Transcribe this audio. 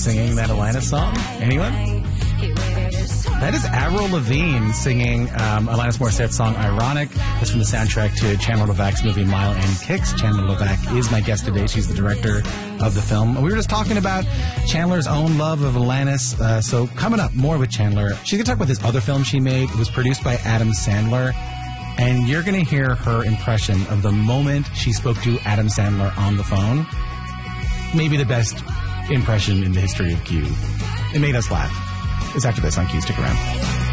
singing that Alanis song? Anyone? That is Avril Lavigne singing Alanis Morissette's song Ironic. It's from the soundtrack to Chandler Levack's movie Mile End Kicks. Chandler Levack is my guest today. She's the director of the film. We were just talking about Chandler's own love of Alanis. So coming up, more with Chandler. She's going to talk about this other film she made. It was produced by Adam Sandler. And you're going to hear her impression of the moment she spoke to Adam Sandler on the phone. Maybe the best impression in the history of Q. It made us laugh. It's after this on Q. Stick around.